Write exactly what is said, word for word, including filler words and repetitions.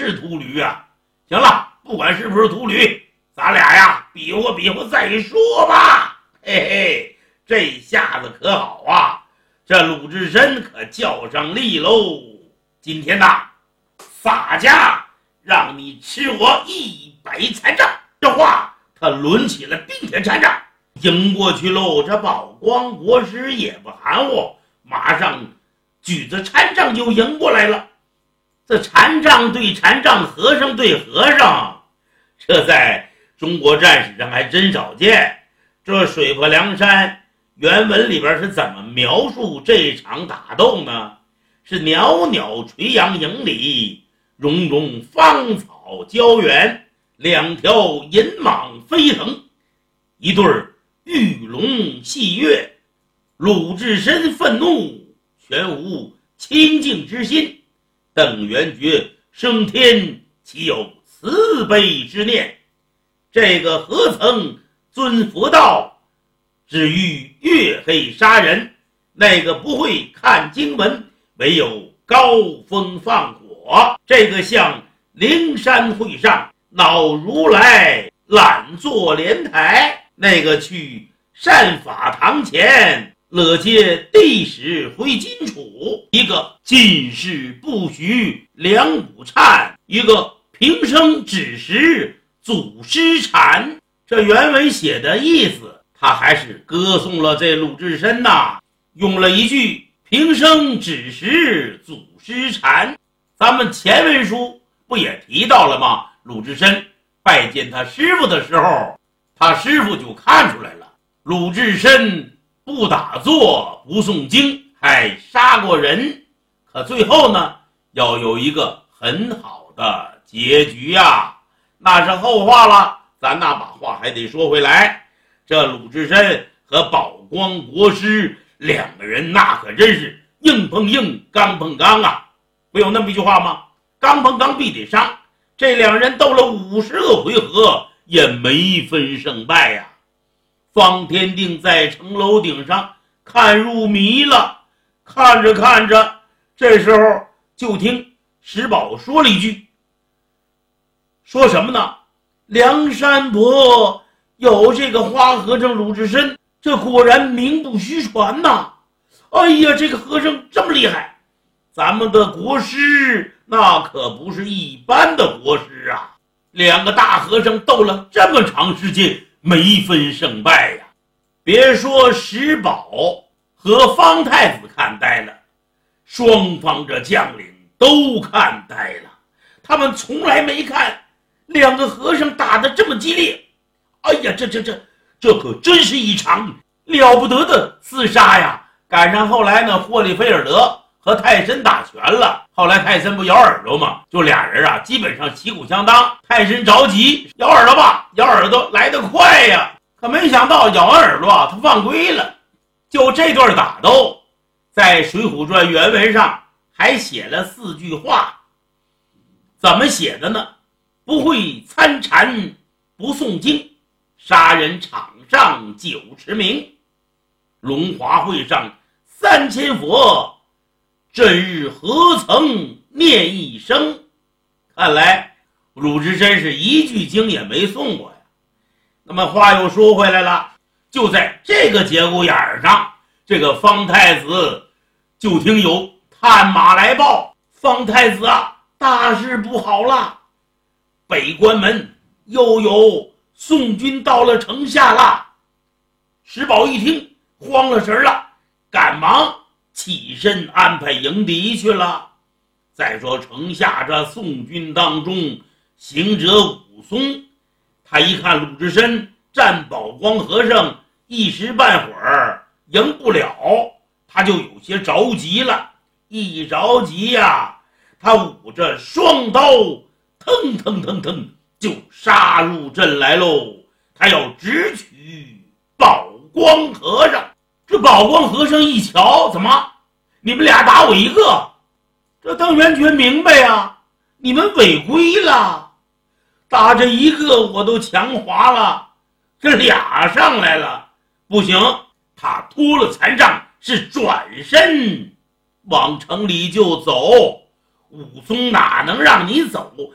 是秃驴啊。行了，不管是不是秃驴，咱俩呀比划比划再说吧。嘿嘿，这下子可好啊，这鲁智深可较上力喽。今天呐，洒家让你吃我一百残杖。这话他抡起了冰铁禅杖迎过去喽。这宝光国师也不含糊，马上举着禅杖就迎过来了。这禅杖对禅杖，和尚对和尚，这在中国战史上还真少见。这水泊梁山原文里边是怎么描述这场打斗呢？是袅袅垂杨营里，融融芳草胶原，两条银蟒飞腾，一对玉龙戏月。鲁智深愤怒，全无清净之心，邓元觉升天，岂有慈悲之念？这个何曾尊佛道，只欲月黑杀人，那个不会看经文，唯有高风放火。这个向灵山会上恼如来懒坐莲台，那个去善法堂前勒接地使回金楚。一个进士不许两股颤，一个平生只识祖师禅。这原文写的意思，他还是歌颂了这鲁智深呐，用了一句平生只识祖师禅。咱们前文书不也提到了吗？鲁智深拜见他师傅的时候，他师傅就看出来了，鲁智深不打坐不诵经，还杀过人，可最后呢要有一个很好的结局啊，那是后话了。咱那把话还得说回来，这鲁智深和宝光国师两个人那可真是硬碰硬，刚碰刚啊，不有那么一句话吗？刚碰刚必得伤。这两人斗了五十个回合也没分胜败呀。方天定在城楼顶上看入迷了，看着看着，这时候就听石宝说了一句，说什么呢？梁山伯有这个花和尚鲁智深，这果然名不虚传呐！哎呀，这个和尚这么厉害，咱们的国师那可不是一般的国师啊！两个大和尚斗了这么长时间，没分胜败呀！别说石宝和方太子看呆了，双方这将领都看呆了，他们从来没看两个和尚打得这么激烈。哎呀，这这这这可真是一场了不得的厮杀呀！赶上后来呢，霍利菲尔德和泰森打拳了，后来泰森不咬耳朵吗？就俩人啊基本上旗鼓相当。泰森着急，咬耳朵吧，咬耳朵来得快呀，可没想到咬完耳朵啊他犯规了。就这段打斗在水浒传原文上还写了四句话，怎么写的呢？不会参禅不诵经，杀人场上九尺名，龙华会上三千佛，这日何曾念一声。看来鲁智深是一句经也没诵过呀。那么话又说回来了，就在这个节骨眼上，这个方太子就听有探马来报，方太子啊，大事不好了，北关门又有宋军到了城下了。石宝一听慌了神了，赶忙起身安排迎敌去了。再说城下这宋军当中，行者武松，他一看鲁智深战宝光和尚一时半会儿赢不了，他就有些着急了。一着急呀、啊，他舞着双刀腾腾腾腾就杀入阵来喽。他要直取宝光和尚。这宝光和尚一瞧，怎么你们俩打我一个？这邓元觉明白啊，你们违规了，打这一个我都强滑了，这俩上来了不行。他脱了残杖，是转身往城里就走。武松哪能让你走？